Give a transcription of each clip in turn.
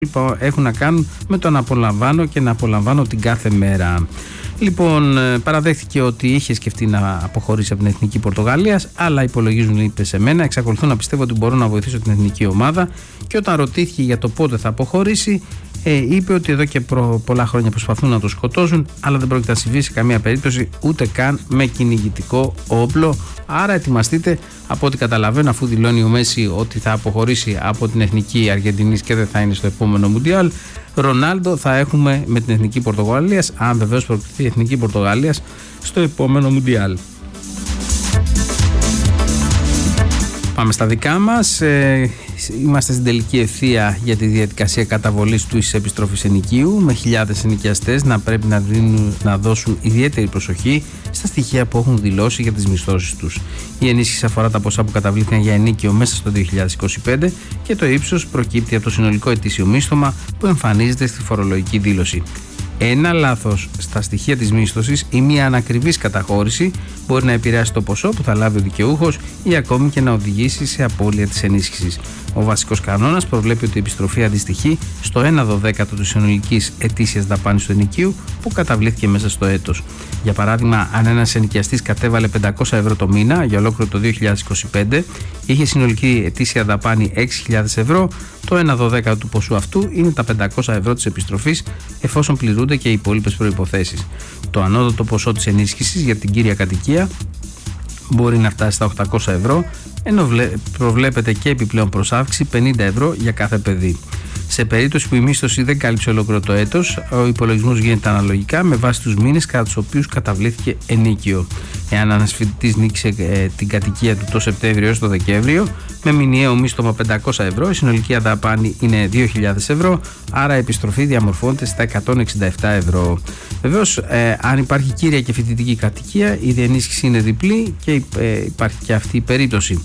Λοιπόν, έχουν να κάνουν με το να απολαμβάνω και να απολαμβάνω την κάθε μέρα. Λοιπόν, παραδέχθηκε ότι είχε σκεφτεί να αποχωρήσει από την Εθνική Πορτογαλίας, αλλά υπολογίζουν, είπε σε μένα, εξακολουθώ να πιστεύω ότι μπορώ να βοηθήσω την εθνική ομάδα. Και όταν ρωτήθηκε για το πότε θα αποχωρήσει, είπε ότι εδώ και πολλά χρόνια προσπαθούν να το σκοτώσουν, αλλά δεν πρόκειται να συμβεί σε καμία περίπτωση, ούτε καν με κυνηγητικό όπλο. Άρα ετοιμαστείτε, από ό,τι καταλαβαίνω, αφού δηλώνει ο Μέση ότι θα αποχωρήσει από την Εθνική Αργεντινής και δεν θα είναι στο επόμενο Μουντιάλ, Ρονάλντο θα έχουμε με την Εθνική Πορτογαλίας, αν βεβαίως προκριθεί η Εθνική Πορτογαλίας στο επόμενο Μουντιάλ. Πάμε στα δικά μας. Είμαστε στην τελική ευθεία για τη διαδικασία καταβολής της επιστροφής ενοικίου, με χιλιάδες ενοικιαστές να πρέπει να δώσουν ιδιαίτερη προσοχή στα στοιχεία που έχουν δηλώσει για τις μισθώσεις τους. Η ενίσχυση αφορά τα ποσά που καταβλήθηκαν για ενίκιο μέσα στο 2025 και το ύψος προκύπτει από το συνολικό ετήσιο μίσθωμα που εμφανίζεται στη φορολογική δήλωση. Ένα λάθος στα στοιχεία της μίσθωσης ή μια ανακριβής καταχώρηση μπορεί να επηρεάσει το ποσό που θα λάβει ο δικαιούχος ή ακόμη και να οδηγήσει σε απώλεια της ενίσχυσης. Ο βασικός κανόνας προβλέπει ότι η επιστροφή αντιστοιχεί στο 1/12 της συνολικής ετήσιας δαπάνης του ενοικίου που καταβλήθηκε μέσα στο έτος. Για παράδειγμα, αν ένας ενοικιαστής κατέβαλε 500 ευρώ το μήνα για ολόκληρο το 2025, είχε συνολική ετήσια δαπάνη 6.000 ευρώ, το 1/12 του ποσού αυτού είναι τα 500 ευρώ της επιστροφής, εφόσον πληρούνται και οι υπόλοιπες προϋποθέσεις. Το ανώτατο ποσό της ενίσχυσης για την κύρια κατοικία μπορεί να φτάσει στα 800 ευρώ, ενώ προβλέπεται και επιπλέον προσάυξη 50 ευρώ για κάθε παιδί. Σε περίπτωση που η μίσθωση δεν κάλυψε ολόκληρο το έτος, ο υπολογισμός γίνεται αναλογικά με βάση τους μήνες κατά τους οποίους καταβλήθηκε ενίκιο. Εάν ένας φοιτητής νίκησε την κατοικία του το Σεπτέμβριο έως το Δεκέμβριο, με μηνιαίο μίσθωμα 500 ευρώ, η συνολική δαπάνη είναι 2.000 ευρώ, άρα η επιστροφή διαμορφώνεται στα 167 ευρώ. Βεβαίως, αν υπάρχει κύρια και φοιτητική κατοικία, η διενίσχυση είναι διπλή και υπάρχει και αυτή η περίπτωση.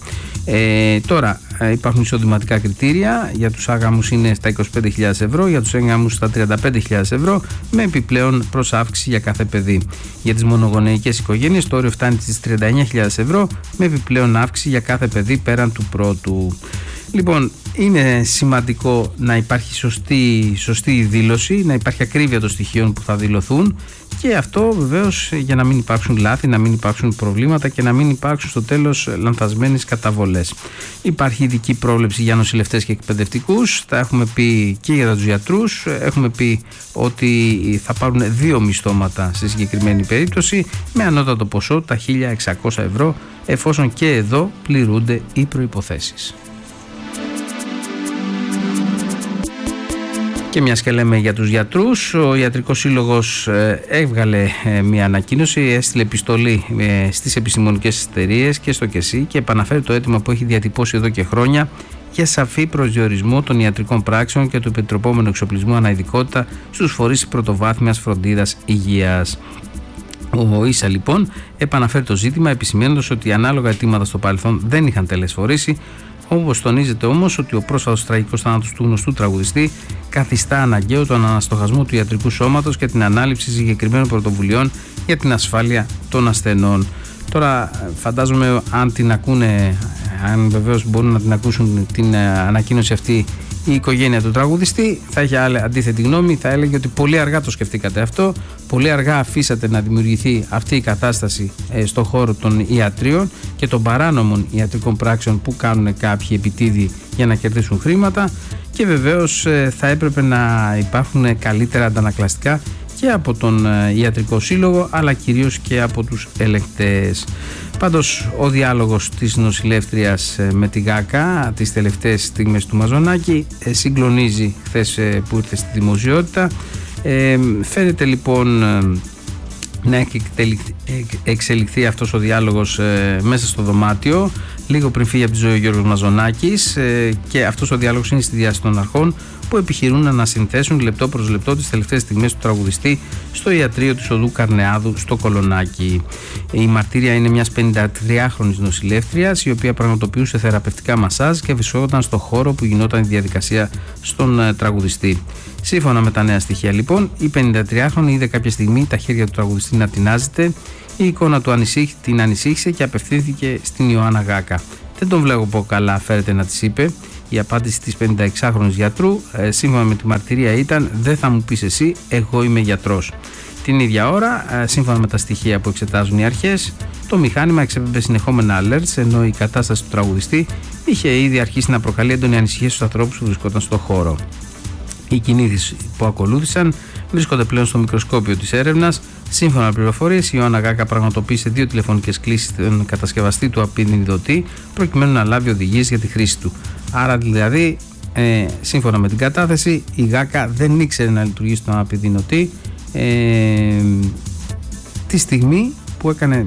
Τώρα υπάρχουν εισοδηματικά κριτήρια. Για τους άγαμους είναι στα 25.000 ευρώ, για τους έγγαμους στα 35.000 ευρώ, με επιπλέον προσάυξη για κάθε παιδί. Για τις μονογονεϊκές οικογένειες το όριο φτάνει στις 39.000 ευρώ, με επιπλέον αύξηση για κάθε παιδί πέραν του πρώτου. Λοιπόν, είναι σημαντικό να υπάρχει σωστή δήλωση, να υπάρχει ακρίβεια των στοιχείων που θα δηλωθούν, και αυτό βεβαίως για να μην υπάρξουν λάθη, να μην υπάρξουν προβλήματα και να μην υπάρξουν στο τέλος λανθασμένες καταβολές. Υπάρχει ειδική πρόβλεψη για νοσηλευτές και εκπαιδευτικούς, τα έχουμε πει και για τους γιατρούς, έχουμε πει ότι θα πάρουν 2 μισθώματα στη συγκεκριμένη περίπτωση, με ανώτατο ποσό τα 1.600 ευρώ, εφόσον και εδώ πληρούνται οι προϋποθέσεις. Και μιας και λέμε για τους γιατρούς, ο Ιατρικός Σύλλογος έβγαλε μια ανακοίνωση, έστειλε επιστολή στις επιστημονικές εταιρείες και στο ΚΕΣΥ και επαναφέρει το αίτημα που έχει διατυπώσει εδώ και χρόνια για σαφή προσδιορισμό των ιατρικών πράξεων και του επιτροπόμενου εξοπλισμού αναειδικότητα στους φορείς πρωτοβάθμιας φροντίδας υγείας. Ο ΙΣΑ λοιπόν επαναφέρει το ζήτημα, επισημαίνοντας ότι ανάλογα αιτήματα στο παρελθόν δεν είχαν τελεσφορήσει. Όπως τονίζεται όμως ότι ο πρόσφατος τραγικός θάνατος του γνωστού τραγουδιστή καθιστά αναγκαίο τον αναστοχασμό του ιατρικού σώματος και την ανάληψη συγκεκριμένων πρωτοβουλειών για την ασφάλεια των ασθενών. Τώρα φαντάζομαι αν την ακούνε, αν βεβαίως μπορούν να την ακούσουν την ανακοίνωση αυτή η οικογένεια του τραγουδιστή, θα είχε αντίθετη γνώμη, θα έλεγε ότι πολύ αργά το σκεφτήκατε αυτό, πολύ αργά αφήσατε να δημιουργηθεί αυτή η κατάσταση στον χώρο των ιατρίων και των παράνομων ιατρικών πράξεων που κάνουν κάποιοι επιτίδιοι για να κερδίσουν χρήματα, και βεβαίως θα έπρεπε να υπάρχουν καλύτερα αντανακλαστικά και από τον Ιατρικό Σύλλογο, αλλά κυρίως και από τους ελεγκτές. Πάντως ο διάλογος της νοσηλεύτριας με τη ΓΑΚΑ τις τελευταίες στιγμές του Μαζονάκη συγκλονίζει χθες που ήρθε στη δημοσιότητα. Φαίνεται λοιπόν να έχει εξελιχθεί αυτός ο διάλογος μέσα στο δωμάτιο λίγο πριν φύγει από τη ζωή ο Γιώργος Μαζονάκης, και αυτός ο διάλογος είναι στη διάσταση των αρχών που επιχειρούν να ανασυνθέσουν λεπτό προς λεπτό τις τελευταίες στιγμές του τραγουδιστή στο ιατρείο του οδού Καρνεάδου στο Κολονάκι. Η μαρτύρια είναι μιας 53χρονης νοσηλεύτριας, η οποία πραγματοποιούσε θεραπευτικά μασάζ και βρισκόταν στο χώρο που γινόταν η διαδικασία στον τραγουδιστή. Σύμφωνα με τα νέα στοιχεία λοιπόν, η 53χρονη είδε κάποια στιγμή τα χέρια του τραγουδιστή να τεινάζεται. Η εικόνα του την ανησύχησε και απευθύνθηκε στην Ιωάννα Γάκα. Δεν τον βλέπω καλά, φέρεται να της είπε. Η απάντηση της 56χρονης γιατρού, σύμφωνα με τη μαρτυρία, ήταν «Δεν θα μου πεις εσύ, εγώ είμαι γιατρός». Την ίδια ώρα, σύμφωνα με τα στοιχεία που εξετάζουν οι αρχές, το μηχάνημα εξέπεμπε συνεχόμενα alerts, ενώ η κατάσταση του τραγουδιστή είχε ήδη αρχίσει να προκαλεί έντονη ανησυχία στους ανθρώπους που βρισκόταν στο χώρο. Οι κινήσεις που ακολούθησαν βρίσκονται πλέον στο μικροσκόπιο της έρευνας. Σύμφωνα με πληροφορίες, η Ιωάννα Γάκα πραγματοποίησε 2 τηλεφωνικές κλήσεις στον κατασκευαστή του απεινιδωτή προκειμένου να λάβει οδηγίες για τη χρήση του. Άρα δηλαδή, σύμφωνα με την κατάθεση, η Γάκα δεν ήξερε να λειτουργήσει τον απεινιδωτή τη στιγμή που έκανε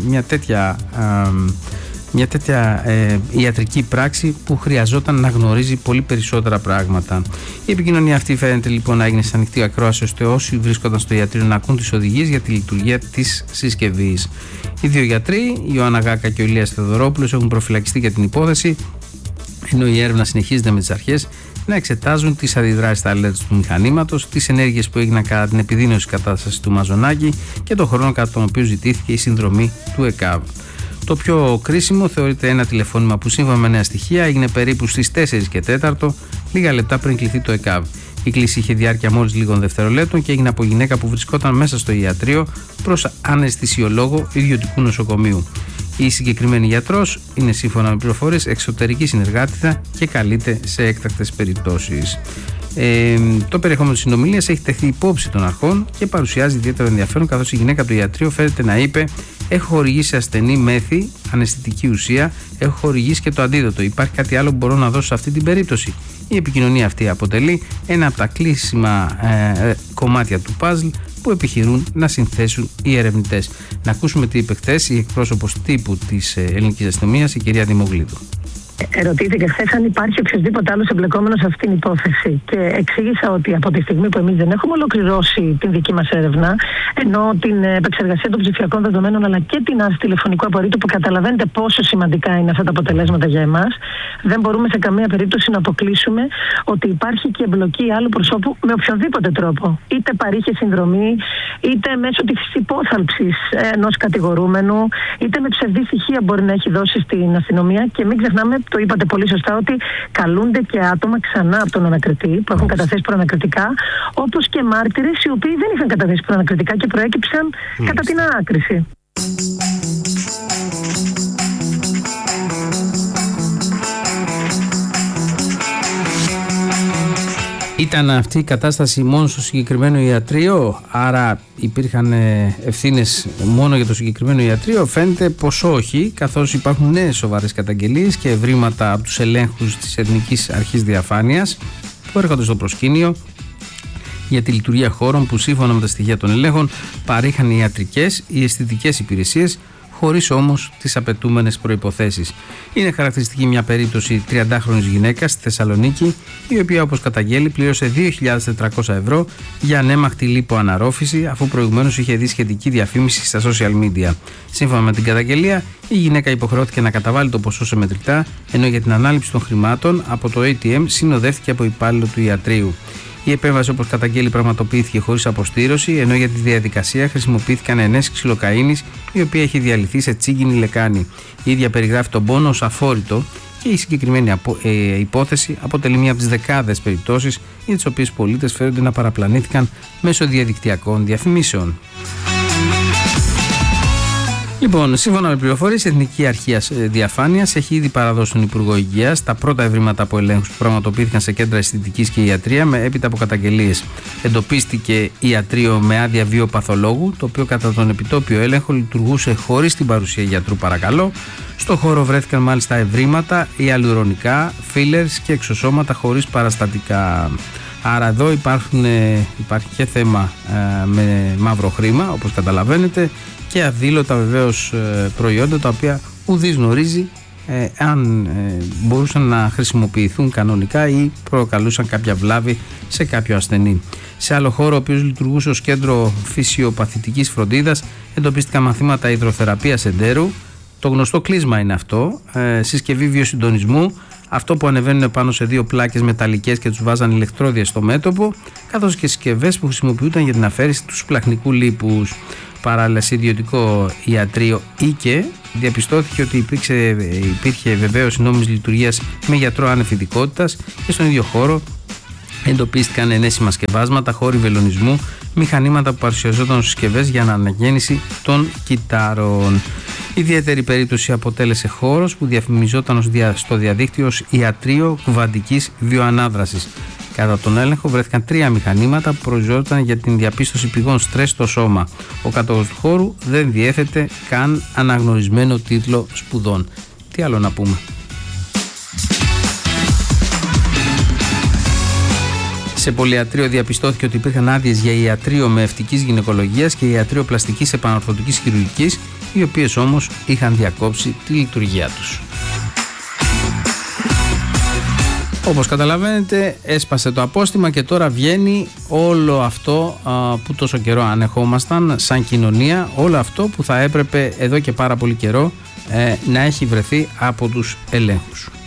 μια τέτοια ιατρική πράξη που χρειαζόταν να γνωρίζει πολύ περισσότερα πράγματα. Η επικοινωνία αυτή φαίνεται λοιπόν να έγινε σε ανοιχτή ακρόαση, ώστε όσοι βρίσκονταν στο ιατρείο να ακούν τις οδηγίες για τη λειτουργία της συσκευής. Οι 2 γιατροί, η Ιωάννα Γάκα και ο Ηλίας Θεοδωρόπουλος, έχουν προφυλακιστεί για την υπόθεση, ενώ η έρευνα συνεχίζεται με τις αρχές να εξετάζουν τις αντιδράσεις στα alerts του μηχανήματος, τις ενέργειες που έγιναν κατά την επιδείνωση κατάσταση του Μαζονάκη και τον χρόνο κατά τον οποίο ζητήθηκε η συνδρομή του ΕΚΑΒ. Το πιο κρίσιμο θεωρείται ένα τηλεφώνημα που σύμφωνα με νέα στοιχεία έγινε περίπου στις 4 και 4, λίγα λεπτά πριν κληθεί το ΕΚΑΒ. Η κλήση είχε διάρκεια μόλις λίγων δευτερολέπτων και έγινε από γυναίκα που βρισκόταν μέσα στο ιατρείο προς αναισθησιολόγο ιδιωτικού νοσοκομείου. Η συγκεκριμένη γιατρός είναι, σύμφωνα με πληροφορίες, εξωτερική συνεργάτηδα και καλείται σε έκτακτες περιπτώσεις. Το περιεχόμενο της συνομιλίας έχει τεθεί υπόψη των αρχών και παρουσιάζει ιδιαίτερο ενδιαφέρον, καθώς η γυναίκα του ιατρείου φέρεται να είπε: «Έχω χορηγήσει ασθενή μέθη, αναισθητική ουσία, έχω χορηγήσει και το αντίδοτο. Υπάρχει κάτι άλλο που μπορώ να δώσω σε αυτή την περίπτωση?» Η επικοινωνία αυτή αποτελεί ένα από τα κλείσιμα κομμάτια του παζλ που επιχειρούν να συνθέσουν οι ερευνητές. Να ακούσουμε τι είπε χθες η εκπρόσωπος τύπου της ελληνικής αστυνομίας, η κυρία Δημογλίδου. Ερωτήθηκε χθες αν υπάρχει οποιοδήποτε άλλο εμπλεκόμενο σε αυτήν την υπόθεση. Και εξήγησα ότι από τη στιγμή που εμείς δεν έχουμε ολοκληρώσει την δική μας έρευνα, ενώ την επεξεργασία των ψηφιακών δεδομένων αλλά και την άρση τηλεφωνικού απορρίτου, που καταλαβαίνετε πόσο σημαντικά είναι αυτά τα αποτελέσματα για εμάς, δεν μπορούμε σε καμία περίπτωση να αποκλείσουμε ότι υπάρχει και εμπλοκή άλλου προσώπου με οποιοδήποτε τρόπο. Είτε παρήχε συνδρομή, είτε μέσω της υπόθαλψης ενός κατηγορούμενου, είτε με ψευδή στοιχεία μπορεί να έχει δώσει στην αστυνομία. Και μην ξεχνάμε, το είπατε πολύ σωστά, ότι καλούνται και άτομα ξανά από τον ανακριτή που έχουν καταθέσει προανακριτικά, όπως και μάρτυρες οι οποίοι δεν είχαν καταθέσει προανακριτικά και προέκυψαν κατά την ανάκριση. Ήταν αυτή η κατάσταση μόνο στο συγκεκριμένο ιατρείο, άρα υπήρχαν ευθύνες μόνο για το συγκεκριμένο ιατρείο? Φαίνεται πως όχι, καθώς υπάρχουν νέες σοβαρές καταγγελίες και ευρήματα από τους ελέγχους της Εθνικής Αρχής Διαφάνειας που έρχονται στο προσκήνιο για τη λειτουργία χώρων που, σύμφωνα με τα στοιχεία των ελέγχων, παρήχαν ιατρικές ή αισθητικές υπηρεσίες, χωρίς όμως τις απαιτούμενες προϋποθέσεις. Είναι χαρακτηριστική μια περίπτωση 30χρονης γυναίκας στη Θεσσαλονίκη, η οποία, όπως καταγγέλει, πλήρωσε 2.400 ευρώ για ανέμακτη λιποαναρρόφηση, αφού προηγουμένως είχε δει σχετική διαφήμιση στα social media. Σύμφωνα με την καταγγελία, η γυναίκα υποχρεώθηκε να καταβάλει το ποσό σε μετρητά, ενώ για την ανάληψη των χρημάτων από το ATM συνοδεύτηκε από υπάλληλο του ιατρείου. Η επέμβαση, όπως καταγγέλει, πραγματοποιήθηκε χωρίς αποστήρωση, ενώ για τη διαδικασία χρησιμοποιήθηκαν ενέσεις ξυλοκαΐνης, η οποία έχει διαλυθεί σε τσίγκινη λεκάνη. Η ίδια περιγράφει τον πόνο ως αφόρητο και η συγκεκριμένη υπόθεση αποτελεί μία από τις δεκάδες περιπτώσεις για τις οποίες πολίτες φέρονται να παραπλανήθηκαν μέσω διαδικτυακών διαφημίσεων. Λοιπόν, σύμφωνα με πληροφορίες, η Εθνική Αρχή Διαφάνειας έχει ήδη παραδώσει στον Υπουργό Υγείας τα πρώτα ευρήματα από ελέγχους που πραγματοποιήθηκαν σε κέντρα αισθητικής και ιατρία με έπειτα από καταγγελίες. Εντοπίστηκε ιατρείο με άδεια βιοπαθολόγου, το οποίο κατά τον επιτόπιο έλεγχο λειτουργούσε χωρίς την παρουσία γιατρού, παρακαλώ. Στο χώρο βρέθηκαν μάλιστα ευρήματα ιαλουρονικά, fillers και εξωσώματα χωρίς παραστατικά. Άρα εδώ υπάρχει και θέμα με μαύρο χρήμα, όπως καταλαβαίνετε, και αδήλωτα βεβαίως προϊόντα, τα οποία ουδής γνωρίζει αν μπορούσαν να χρησιμοποιηθούν κανονικά ή προκαλούσαν κάποια βλάβη σε κάποιο ασθενή. Σε άλλο χώρο, ο οποίος λειτουργούσε ως κέντρο φυσιοπαθητικής φροντίδας, εντοπίστηκαν μαθήματα υδροθεραπείας εντέρου. Το γνωστό κλείσμα είναι αυτό, συσκευή βιοσυντονισμού, αυτό που ανεβαίνουν πάνω σε 2 πλάκες μεταλλικές και τους βάζαν ηλεκτρόδια στο μέτωπο, καθώς και συσκευές που χρησιμοποιούνταν για την αφαίρεση του σπλαχνικού λίπους. παράλληλα σε ιδιωτικό ιατρείο ΙΚΕ. Διαπιστώθηκε ότι υπήρχε βεβαίως νόμιμης λειτουργίας με γιατρό άνευ ειδικότητας και στον ίδιο χώρο εντοπίστηκαν ενέσιμα σκευάσματα, χώροι βελονισμού, μηχανήματα που παρουσιαζόταν ως συσκευές για αναγέννηση των κυτάρων. Ιδιαίτερη περίπτωση αποτέλεσε χώρος που διαφημιζόταν στο διαδίκτυο ως ιατρείο κουβαντικής βιοανάδρασης. Κατά τον έλεγχο βρέθηκαν 3 μηχανήματα που προοριζόταν για την διαπίστωση πηγών στρες στο σώμα. Ο κάτοχος του χώρου δεν διέθετε καν αναγνωρισμένο τίτλο σπουδών. Τι άλλο να πούμε. Σε πολυιατρείο διαπιστώθηκε ότι υπήρχαν άδειες για ιατρείο μεευτικής γυναικολογίας και ιατρείο πλαστικής επανορθωτικής χειρουργικής, οι οποίες όμως είχαν διακόψει τη λειτουργία τους. Όπως καταλαβαίνετε, έσπασε το απόστημα και τώρα βγαίνει όλο αυτό που τόσο καιρό ανεχόμασταν σαν κοινωνία, όλο αυτό που θα έπρεπε εδώ και πάρα πολύ καιρό να έχει βρεθεί από τους ελέγχους.